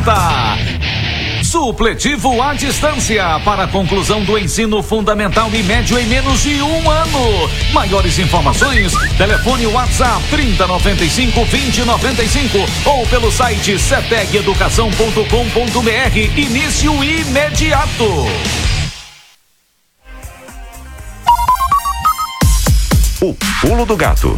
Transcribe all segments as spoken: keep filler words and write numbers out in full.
apresenta Supletivo à Distância para a conclusão do ensino fundamental e médio em menos de um ano. Maiores informações, telefone WhatsApp trinta, noventa e cinco, vinte, noventa e cinco ou pelo site ceteg educação ponto com ponto br. Início imediato. O Pulo do Gato.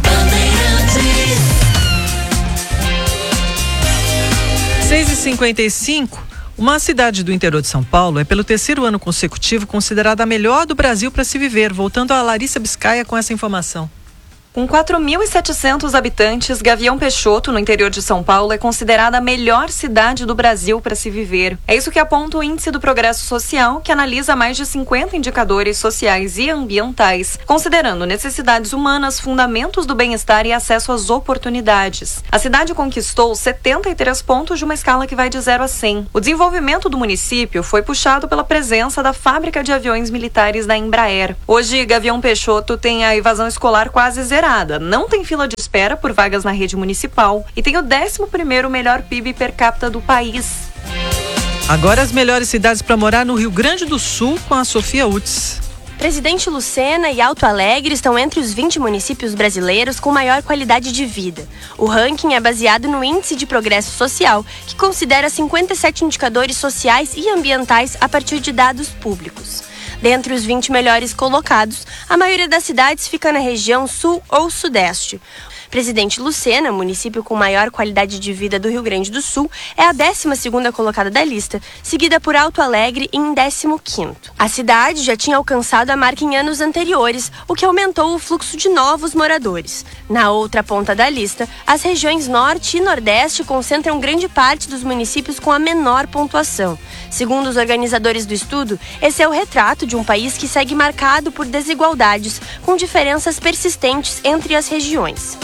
seis e cinquenta e cinco. Uma cidade do interior de São Paulo é pelo terceiro ano consecutivo considerada a melhor do Brasil para se viver. Voltando a Larissa Biscaia com essa informação. Com quatro mil e setecentos habitantes, Gavião Peixoto, no interior de São Paulo, é considerada a melhor cidade do Brasil para se viver. É isso que aponta o Índice do Progresso Social, que analisa mais de cinquenta indicadores sociais e ambientais, considerando necessidades humanas, fundamentos do bem-estar e acesso às oportunidades. A cidade conquistou setenta e três pontos de uma escala que vai de zero a cem. O desenvolvimento do município foi puxado pela presença da fábrica de aviões militares da Embraer. Hoje, Gavião Peixoto tem a evasão escolar quase zerada. Não tem fila de espera por vagas na rede municipal e tem o décimo primeiro melhor P I B per capita do país. Agora as melhores cidades para morar no Rio Grande do Sul com a Sofia Utz. Presidente Lucena e Alto Alegre estão entre os vinte municípios brasileiros com maior qualidade de vida. O ranking é baseado no Índice de Progresso Social, que considera cinquenta e sete indicadores sociais e ambientais a partir de dados públicos. Dentre os vinte melhores colocados, a maioria das cidades fica na região sul ou sudeste. Presidente Lucena, município com maior qualidade de vida do Rio Grande do Sul, é a décima segunda colocada da lista, seguida por Alto Alegre em décimo quinto. A cidade já tinha alcançado a marca em anos anteriores, o que aumentou o fluxo de novos moradores. Na outra ponta da lista, as regiões Norte e Nordeste concentram grande parte dos municípios com a menor pontuação. Segundo os organizadores do estudo, esse é o retrato de um país que segue marcado por desigualdades, com diferenças persistentes entre as regiões.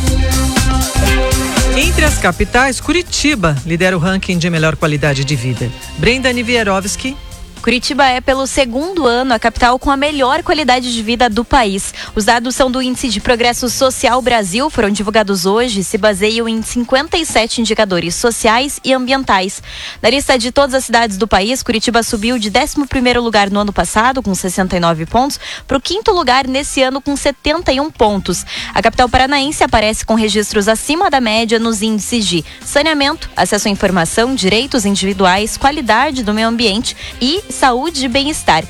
Entre as capitais, Curitiba lidera o ranking de melhor qualidade de vida. Brenda Nivierovski. Curitiba é, pelo segundo ano, a capital com a melhor qualidade de vida do país. Os dados são do Índice de Progresso Social Brasil, foram divulgados hoje, se baseiam em cinquenta e sete indicadores sociais e ambientais. Na lista de todas as cidades do país, Curitiba subiu de décimo primeiro lugar no ano passado, com sessenta e nove pontos, para o quinto lugar nesse ano, com setenta e um pontos. A capital paranaense aparece com registros acima da média nos índices de saneamento, acesso à informação, direitos individuais, qualidade do meio ambiente e saúde e bem-estar.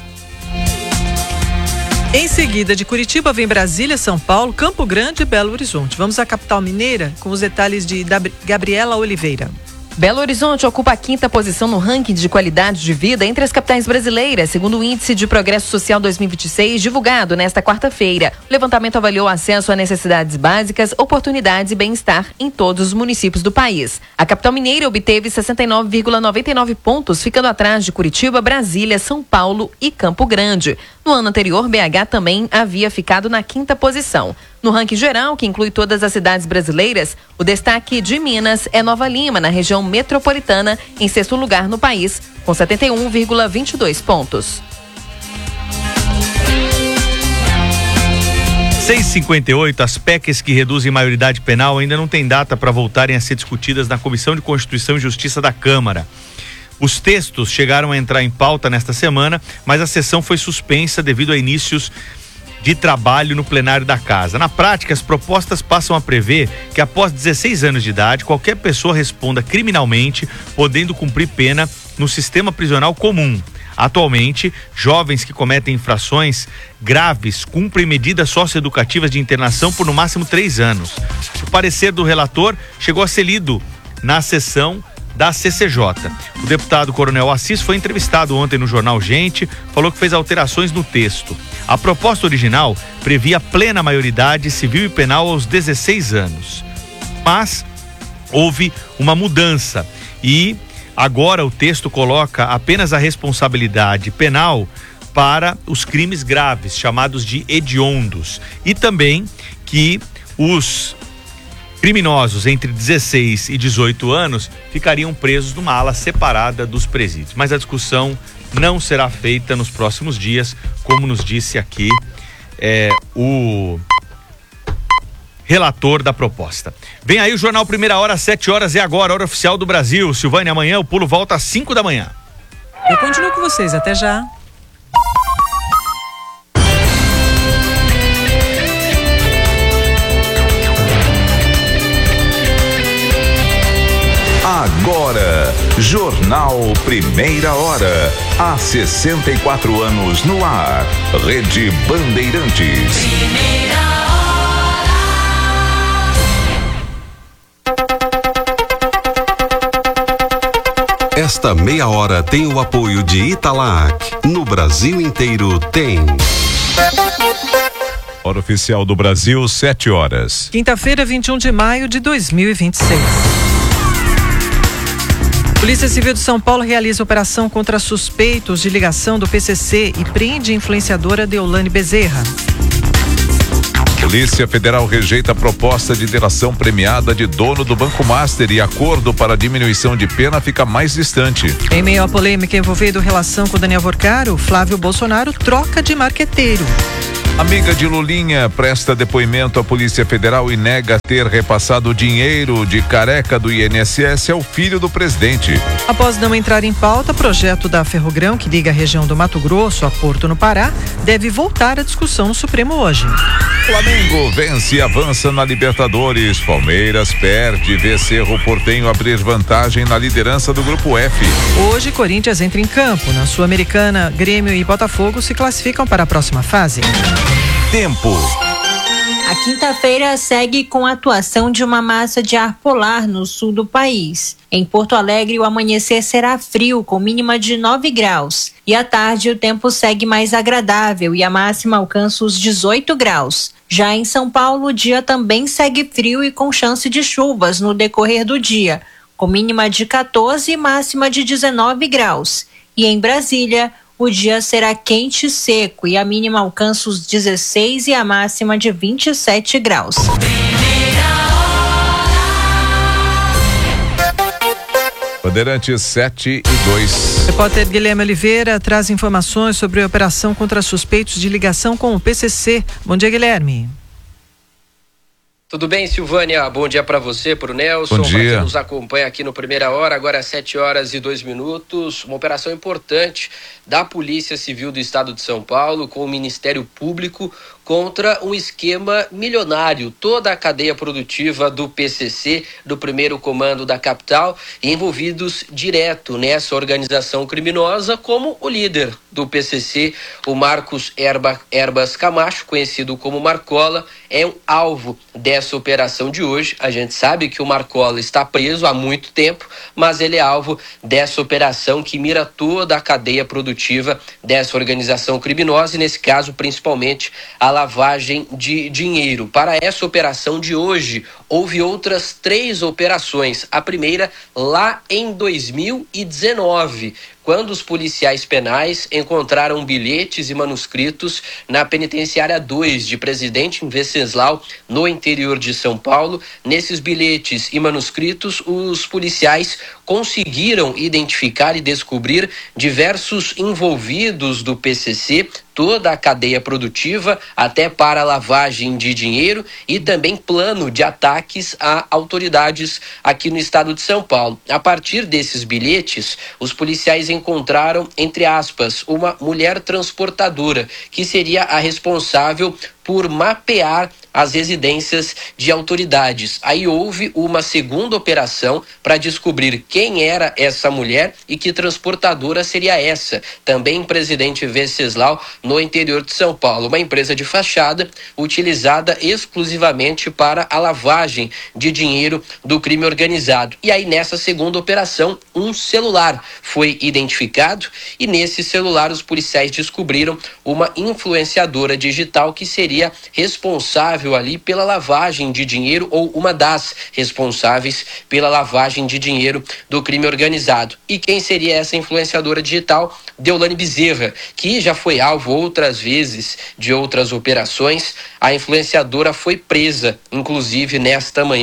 Em seguida, de Curitiba vem Brasília, São Paulo, Campo Grande e Belo Horizonte. Vamos à capital mineira com os detalhes de Gabriela Oliveira. Belo Horizonte ocupa a quinta posição no ranking de qualidade de vida entre as capitais brasileiras, segundo o Índice de Progresso Social dois mil e vinte e seis, divulgado nesta quarta-feira. O levantamento avaliou acesso a necessidades básicas, oportunidades e bem-estar em todos os municípios do país. A capital mineira obteve sessenta e nove vírgula noventa e nove pontos, ficando atrás de Curitiba, Brasília, São Paulo e Campo Grande. No ano anterior, B H também havia ficado na quinta posição. No ranking geral, que inclui todas as cidades brasileiras, o destaque de Minas é Nova Lima, na região metropolitana, em sexto lugar no país, com setenta e um vírgula vinte e dois pontos. seis e cinquenta e oito, as P E Cs que reduzem maioridade penal ainda não têm data para voltarem a ser discutidas na Comissão de Constituição e Justiça da Câmara. Os textos chegaram a entrar em pauta nesta semana, mas a sessão foi suspensa devido a inícios de trabalho no plenário da casa. Na prática, as propostas passam a prever que após dezesseis anos de idade, qualquer pessoa responda criminalmente, podendo cumprir pena no sistema prisional comum. Atualmente, jovens que cometem infrações graves cumprem medidas socioeducativas de internação por no máximo três anos. O parecer do relator chegou a ser lido na sessão da C C J. O deputado Coronel Assis foi entrevistado ontem no jornal Gente, falou que fez alterações no texto. A proposta original previa plena maioridade civil e penal aos dezesseis anos. Mas houve uma mudança e agora o texto coloca apenas a responsabilidade penal para os crimes graves, chamados de hediondos, e também que os criminosos entre dezesseis e dezoito anos ficariam presos numa ala separada dos presídios. Mas a discussão não será feita nos próximos dias, como nos disse aqui é, o relator da proposta. Vem aí o Jornal Primeira Hora, às sete horas, é agora, hora oficial do Brasil. Silvânia, amanhã o pulo volta às cinco da manhã. Eu continuo com vocês, até já. Agora, Jornal Primeira Hora. Há sessenta e quatro anos no ar. Rede Bandeirantes. Primeira hora. Esta meia hora tem o apoio de Italac. No Brasil inteiro tem. Hora oficial do Brasil, sete horas. Quinta-feira, vinte e um de maio de dois mil e vinte e seis. Polícia Civil de São Paulo realiza operação contra suspeitos de ligação do P C C e prende influenciadora Deolane Bezerra. Polícia Federal rejeita a proposta de delação premiada de dono do Banco Master e acordo para diminuição de pena fica mais distante. Em meio à polêmica envolvendo relação com Daniel Vorcaro, Flávio Bolsonaro troca de marqueteiro. Amiga de Lulinha presta depoimento à Polícia Federal e nega ter repassado dinheiro de careca do I N S S ao filho do presidente. Após não entrar em pauta, projeto da Ferrogrão, que liga a região do Mato Grosso a Porto no Pará, deve voltar à discussão no Supremo hoje. Flamengo vence e avança na Libertadores. Palmeiras perde e vê Cerro Porteño abrir vantagem na liderança do Grupo F. Hoje, Corinthians entra em campo. Na Sul-Americana, Grêmio e Botafogo se classificam para a próxima fase. Tempo. A quinta-feira segue com a atuação de uma massa de ar polar no sul do país. Em Porto Alegre, o amanhecer será frio, com mínima de nove graus. E à tarde, o tempo segue mais agradável e a máxima alcança os dezoito graus. Já em São Paulo, o dia também segue frio e com chance de chuvas no decorrer do dia, com mínima de quatorze e máxima de dezenove graus. E em Brasília, o dia será quente e seco e a mínima alcança os dezesseis e a máxima de vinte e sete graus. Bandeirantes sete e dois. O repórter Guilherme Oliveira traz informações sobre a operação contra suspeitos de ligação com o P C C. Bom dia, Guilherme. Tudo bem, Silvânia? Bom dia para você, para o Nelson, para quem nos acompanha aqui no Primeira Hora, agora às sete horas e dois minutos. Uma operação importante da Polícia Civil do Estado de São Paulo com o Ministério Público contra um esquema milionário, toda a cadeia produtiva do P C C, do primeiro comando da capital, envolvidos direto nessa organização criminosa, como o líder do P C C, o Marcos Erba, Erbas Camacho, conhecido como Marcola, é um alvo dessa operação de hoje. A gente sabe que o Marcola está preso há muito tempo, mas ele é alvo dessa operação que mira toda a cadeia produtiva dessa organização criminosa e, nesse caso, principalmente a lavagem de dinheiro. Para essa operação de hoje, houve outras três operações. A primeira lá em dois mil e dezenove, quando os policiais penais encontraram bilhetes e manuscritos na penitenciária dois de Presidente Venceslau, no interior de São Paulo. Nesses bilhetes e manuscritos, os policiais conseguiram identificar e descobrir diversos envolvidos do P C C, toda a cadeia produtiva, até para lavagem de dinheiro e também plano de ataques a autoridades aqui no estado de São Paulo. A partir desses bilhetes, os policiais encontraram, entre aspas, uma mulher transportadora, que seria a responsável por mapear as residências de autoridades. Aí houve uma segunda operação para descobrir quem era essa mulher e que transportadora seria essa, também em Presidente Venceslau, no interior de São Paulo. Uma empresa de fachada utilizada exclusivamente para a lavagem de dinheiro do crime organizado. E aí, nessa segunda operação, um celular foi identificado e nesse celular os policiais descobriram uma influenciadora digital que seria responsável ali pela lavagem de dinheiro, ou uma das responsáveis pela lavagem de dinheiro do crime organizado. E quem seria essa influenciadora digital? Deolane Bezerra, que já foi alvo outras vezes de outras operações. A influenciadora foi presa, inclusive nesta manhã,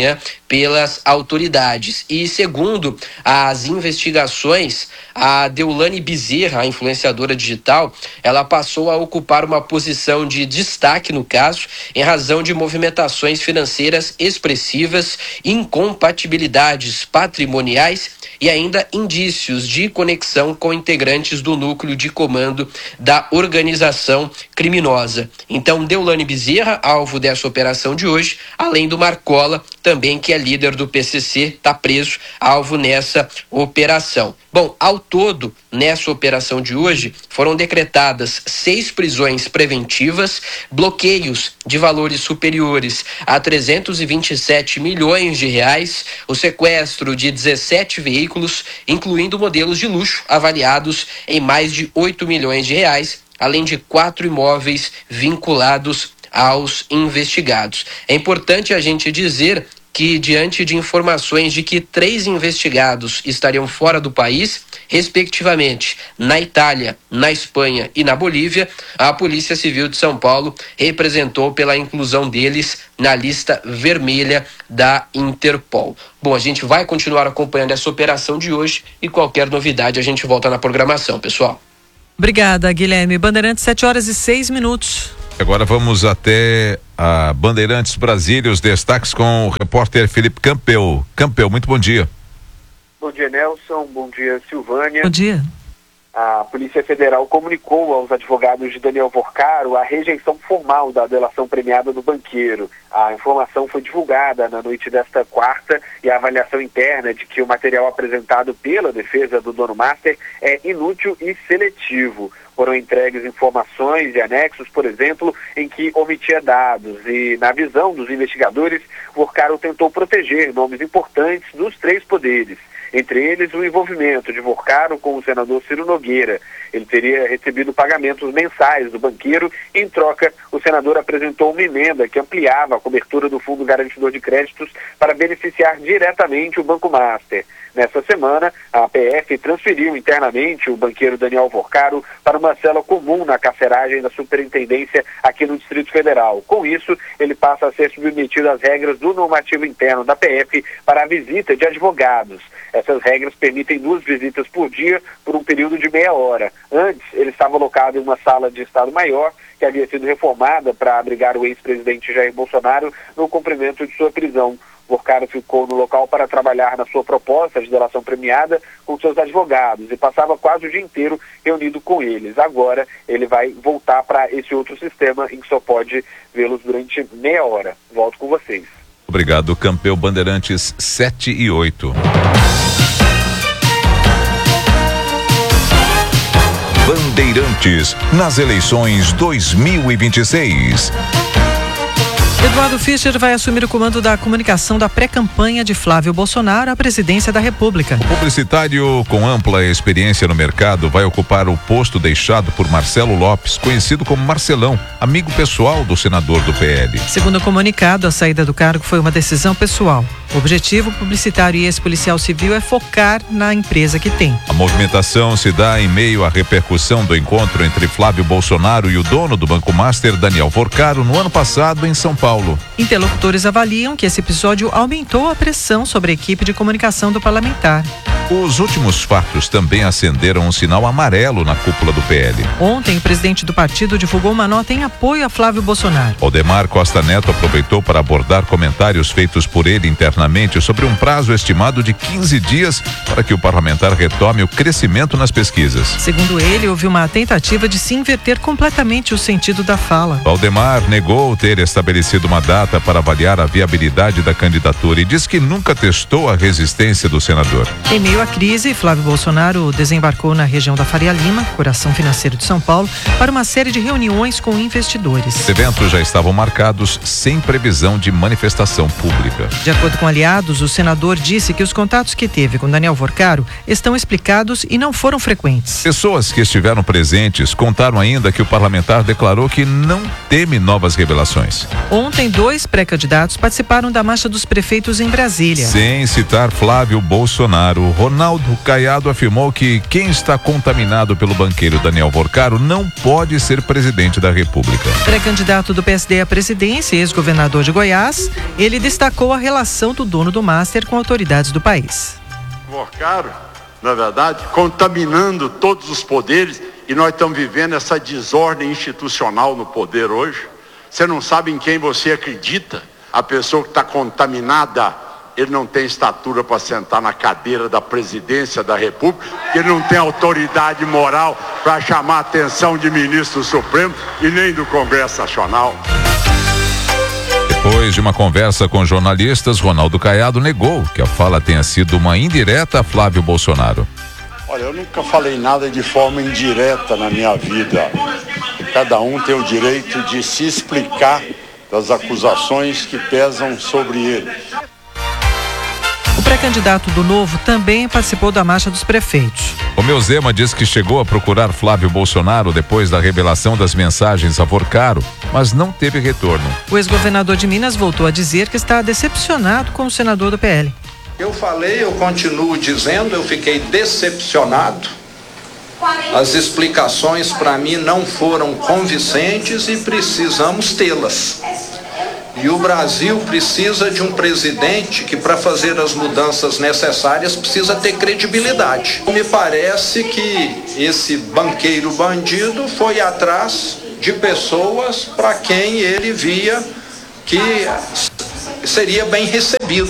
pelas autoridades. E segundo as investigações, a Deolane Bezerra, a influenciadora digital, ela passou a ocupar uma posição de destaque no caso em razão de movimentações financeiras expressivas, incompatibilidades patrimoniais e ainda indícios de conexão com integrantes do núcleo de comando da organização criminosa. Então, Deolane Bezerra, alvo dessa operação de hoje, além do Marcola, também que é líder do P C C, está preso, alvo nessa operação. Bom, ao todo, nessa operação de hoje, foram decretadas seis prisões preventivas, bloqueios de valores superiores a trezentos e vinte e sete milhões de reais, o sequestro de dezessete veículos, incluindo modelos de luxo avaliados em mais de oito milhões de reais, além de quatro imóveis vinculados aos investigados. É importante a gente dizer que, diante de informações de que três investigados estariam fora do país, respectivamente na Itália, na Espanha e na Bolívia, a Polícia Civil de São Paulo representou pela inclusão deles na lista vermelha da Interpol. Bom, a gente vai continuar acompanhando essa operação de hoje e qualquer novidade a gente volta na programação, pessoal. Obrigada, Guilherme. Bandeirantes, sete horas e seis minutos. Agora vamos até a Bandeirantes Brasília, os destaques com o repórter Felipe Campeu. Campeu, muito bom dia. Bom dia, Nelson. Bom dia, Silvânia. Bom dia. A Polícia Federal comunicou aos advogados de Daniel Vorcaro a rejeição formal da delação premiada do banqueiro. A informação foi divulgada na noite desta quarta e a avaliação interna de que o material apresentado pela defesa do dono master é inútil e seletivo. Foram entregues informações e anexos, por exemplo, em que omitia dados e, na visão dos investigadores, Vorcaro tentou proteger nomes importantes dos três poderes. Entre eles, o envolvimento de Vorcaro com o senador Ciro Nogueira. Ele teria recebido pagamentos mensais do banqueiro e, em troca, o senador apresentou uma emenda que ampliava a cobertura do Fundo Garantidor de Créditos para beneficiar diretamente o Banco Master. Nessa semana, a P F transferiu internamente o banqueiro Daniel Vorcaro para uma cela comum na carceragem da superintendência aqui no Distrito Federal. Com isso, ele passa a ser submetido às regras do normativo interno da P F para a visita de advogados. Essas regras permitem duas visitas por dia por um período de meia hora. Antes, ele estava alocado em uma sala de Estado-Maior que havia sido reformada para abrigar o ex-presidente Jair Bolsonaro no cumprimento de sua prisão. Vorcaro ficou no local para trabalhar na sua proposta de delação premiada com seus advogados e passava quase o dia inteiro reunido com eles. Agora ele vai voltar para esse outro sistema em que só pode vê-los durante meia hora. Volto com vocês. Obrigado, Campeu. Bandeirantes sete e oito. Bandeirantes nas eleições dois mil e vinte e seis. Eduardo Fischer vai assumir o comando da comunicação da pré-campanha de Flávio Bolsonaro à presidência da República. O publicitário com ampla experiência no mercado vai ocupar o posto deixado por Marcelo Lopes, conhecido como Marcelão, amigo pessoal do senador do P L. Segundo o comunicado, a saída do cargo foi uma decisão pessoal. O objetivo publicitário e ex-policial civil é focar na empresa que tem. A movimentação se dá em meio à repercussão do encontro entre Flávio Bolsonaro e o dono do Banco Master, Daniel Vorcaro, no ano passado em São Paulo. Interlocutores avaliam que esse episódio aumentou a pressão sobre a equipe de comunicação do parlamentar. Os últimos fatos também acenderam um sinal amarelo na cúpula do P L. Ontem, o presidente do partido divulgou uma nota em apoio a Flávio Bolsonaro. Aldemar Costa Neto aproveitou para abordar comentários feitos por ele internamente sobre um prazo estimado de quinze dias para que o parlamentar retome o crescimento nas pesquisas. Segundo ele, houve uma tentativa de se inverter completamente o sentido da fala. Aldemar negou ter estabelecido uma data para avaliar a viabilidade da candidatura e diz que nunca testou a resistência do senador. Em meio à crise, Flávio Bolsonaro desembarcou na região da Faria Lima, coração financeiro de São Paulo, para uma série de reuniões com investidores. Os eventos já estavam marcados sem previsão de manifestação pública. De acordo com aliados, o senador disse que os contatos que teve com Daniel Vorcaro estão explicados e não foram frequentes. Pessoas que estiveram presentes contaram ainda que o parlamentar declarou que não teme novas revelações. Ontem, dois pré-candidatos participaram da Marcha dos Prefeitos em Brasília. Sem citar Flávio Bolsonaro, Ronaldo Caiado afirmou que quem está contaminado pelo banqueiro Daniel Vorcaro não pode ser presidente da República. Pré-candidato do P S D à presidência e ex-governador de Goiás, ele destacou a relação do dono do Master com autoridades do país. Vorcaro, na verdade, contaminando todos os poderes, e nós estamos vivendo essa desordem institucional no poder hoje. Você não sabe em quem você acredita. A pessoa que está contaminada, ele não tem estatura para sentar na cadeira da presidência da República, ele não tem autoridade moral para chamar a atenção de ministro supremo e nem do Congresso Nacional. Depois de uma conversa com jornalistas, Ronaldo Caiado negou que a fala tenha sido uma indireta a Flávio Bolsonaro. Olha, eu nunca falei nada de forma indireta na minha vida. Cada um tem o direito de se explicar das acusações que pesam sobre ele. O pré-candidato do Novo também participou da marcha dos prefeitos. Romeu Zema diz que chegou a procurar Flávio Bolsonaro depois da revelação das mensagens a Vorcaro, mas não teve retorno. O ex-governador de Minas voltou a dizer que está decepcionado com o senador do P L. Eu falei, eu continuo dizendo, eu fiquei decepcionado. As explicações para mim não foram convincentes e precisamos tê-las. E o Brasil precisa de um presidente que, para fazer as mudanças necessárias, precisa ter credibilidade. Me parece que esse banqueiro bandido foi atrás de pessoas para quem ele via que seria bem recebido.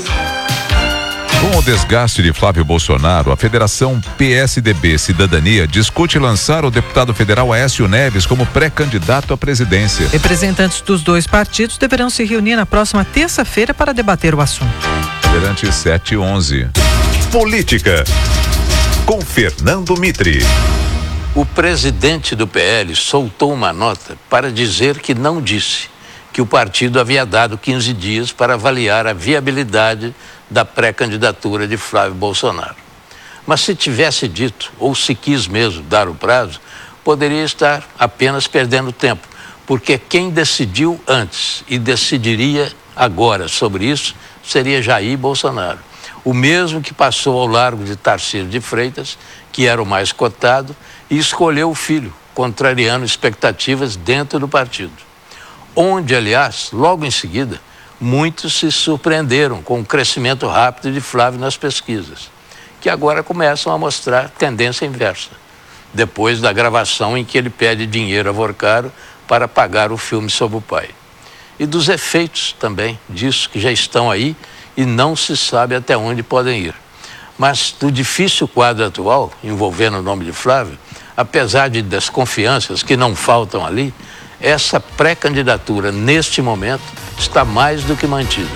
Com o desgaste de Flávio Bolsonaro, a Federação P S D B Cidadania discute lançar o deputado federal Aécio Neves como pré-candidato à presidência. Representantes dos dois partidos deverão se reunir na próxima terça-feira para debater o assunto. Durante sete e onze. Política, com Fernando Mitre. O presidente do P L soltou uma nota para dizer que não disse que o partido havia dado quinze dias para avaliar a viabilidade da pré-candidatura de Flávio Bolsonaro. Mas se tivesse dito, ou se quis mesmo dar o prazo, poderia estar apenas perdendo tempo, porque quem decidiu antes e decidiria agora sobre isso seria Jair Bolsonaro, o mesmo que passou ao largo de Tarcísio de Freitas, que era o mais cotado, e escolheu o filho, contrariando expectativas dentro do partido. Onde, aliás, logo em seguida, muitos se surpreenderam com o crescimento rápido de Flávio nas pesquisas, que agora começam a mostrar tendência inversa, depois da gravação em que ele pede dinheiro a Vorcaro para pagar o filme sobre o pai. E dos efeitos também disso, que já estão aí e não se sabe até onde podem ir. Mas do difícil quadro atual, envolvendo o nome de Flávio, apesar de desconfianças que não faltam ali, essa pré-candidatura, neste momento, está mais do que mantida.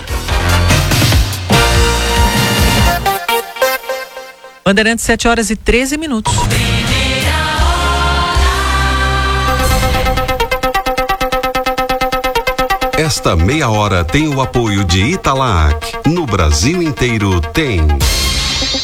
Bandeirantes, sete horas e treze minutos. Esta meia hora tem o apoio de Italac. No Brasil inteiro tem.